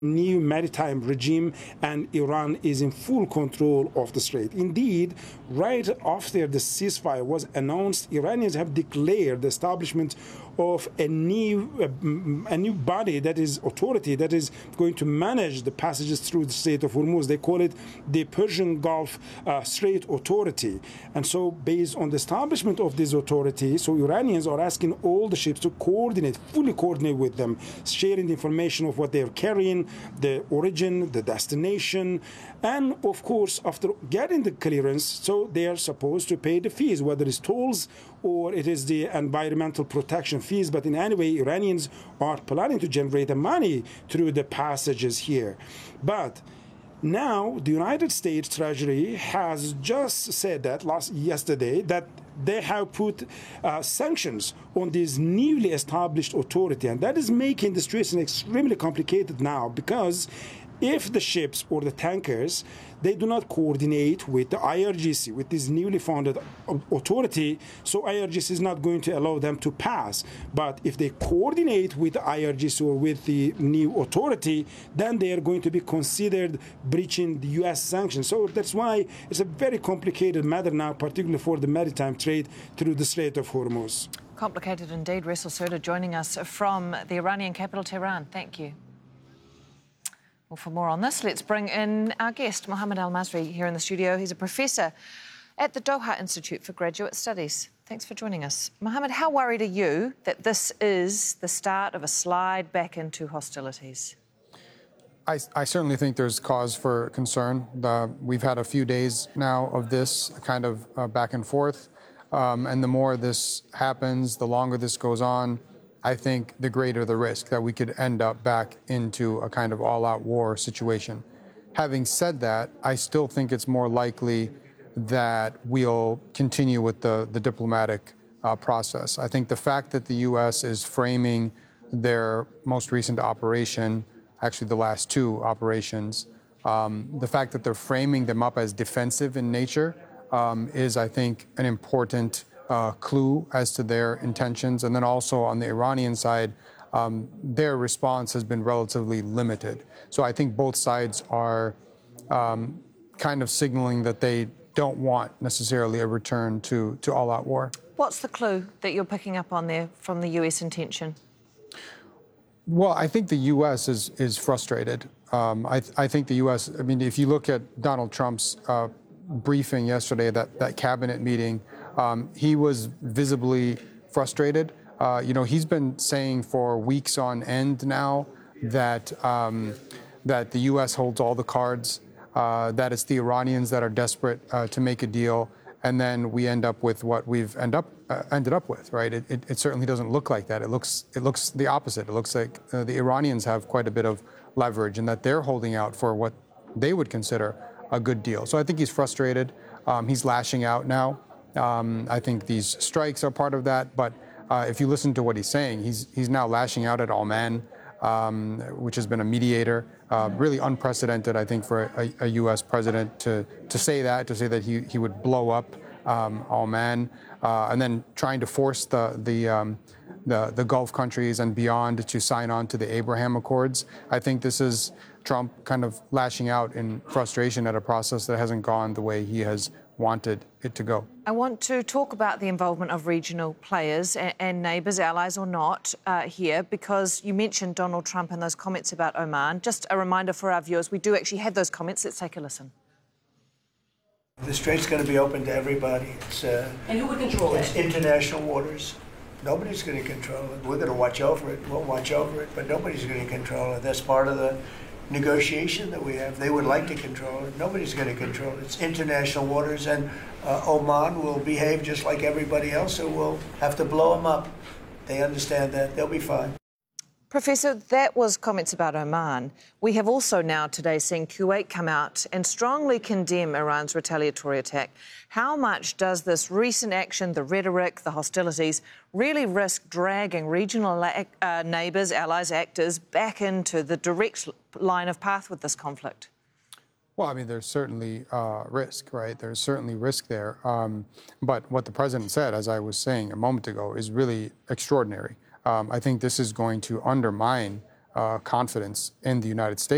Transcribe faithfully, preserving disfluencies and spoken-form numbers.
new maritime regime, and Iran is in full control of the strait. Indeed, right after the ceasefire was announced, Iranians have declared the establishment of a new uh, a new body, that is authority, that is going to manage the passages through the Strait of Hormuz. They call it the Persian Gulf uh, Strait Authority. And so based on the establishment of this authority, so Iranians are asking all the ships to coordinate, fully coordinate with them, sharing the information of what they're carrying, the origin, the destination, and of course, after getting the clearance, so they are supposed to pay the fees, whether it's tolls or it is the environmental protection fees. But in any way, Iranians are planning to generate the money through the passages here. But now the United States Treasury has just said that last yesterday that they have put uh, sanctions on this newly established authority, and that is making the situation extremely complicated now, because if the ships or the tankers, they do not coordinate with the I R G C, with this newly founded authority, so I R G C is not going to allow them to pass. But if they coordinate with the I R G C or with the new authority, then they are going to be considered breaching the U S sanctions. So that's why it's a very complicated matter now, particularly for the maritime trade through the Strait of Hormuz. Complicated indeed. Ressel Surda joining us from the Iranian capital, Tehran. Thank you. Well, for more on this, let's bring in our guest, Mohammed Al-Masri, here in the studio. He's a professor at the Doha Institute for Graduate Studies. Thanks for joining us. Mohammed, how worried are you that this is the start of a slide back into hostilities? I, I certainly think there's cause for concern. The, we've had a few days now of this kind of uh, back and forth. Um, and the more this happens, the longer this goes on, I think the greater the risk that we could end up back into a kind of all-out war situation. Having said that, I still think it's more likely that we'll continue with the, the diplomatic uh, process. I think the fact that the U S is framing their most recent operation, actually the last two operations, um, the fact that they're framing them up as defensive in nature um, is, I think, an important Uh, clue as to their intentions. And then also on the Iranian side, um, their response has been relatively limited. So I think both sides are um, kind of signaling that they don't want necessarily a return to, to all-out war. What's the clue that you're picking up on there from the U S intention? Well, I think the U S is, is frustrated. Um, I, th- I think the U S, I mean, if you look at Donald Trump's uh, briefing yesterday, that, that cabinet meeting, Um, he was visibly frustrated. Uh, you know, he's been saying for weeks on end now that um, that the U S holds all the cards, uh, that it's the Iranians that are desperate uh, to make a deal, and then we end up with what we've end up uh, ended up with, right? It, it, it certainly doesn't look like that. It looks it looks the opposite. It looks like uh, the Iranians have quite a bit of leverage, and that they're holding out for what they would consider a good deal. So I think he's frustrated. Um, he's lashing out now. Um, I think these strikes are part of that, but uh, if you listen to what he's saying, he's he's now lashing out at Oman, um, which has been a mediator, uh, really unprecedented, I think, for a, a U S president to to say that, to say that he he would blow up um, Oman, uh, and then trying to force the the, um, the the Gulf countries and beyond to sign on to the Abraham Accords. I think this is Trump kind of lashing out in frustration at a process that hasn't gone the way he has wanted it to go. I want to talk about the involvement of regional players and, and neighbours, allies or not, uh, here, because you mentioned Donald Trump and those comments about Oman. Just a reminder for our viewers, we do actually have those comments. Let's take a listen. The strait's going to be open to everybody. It's, uh, and who would control it's it? It's international waters. Nobody's going to control it. We're going to watch over it. We'll watch over it, but nobody's going to control it. That's part of the negotiation that we have. They would like to control it. Nobody's going to control it. It's international waters, and uh, Oman will behave just like everybody else, so we'll have to blow them up. They understand that. They'll be fine. Professor, that was comments about Oman. We have also now today seen Kuwait come out and strongly condemn Iran's retaliatory attack. How much does this recent action, the rhetoric, the hostilities, really risk dragging regional uh, neighbours, allies, actors back into the direct line of path with this conflict? Well, I mean, there's certainly uh, risk, right? There's certainly risk there. Um, but what the president said, as I was saying a moment ago, is really extraordinary. Um, I think this is going to undermine uh, confidence in the United States.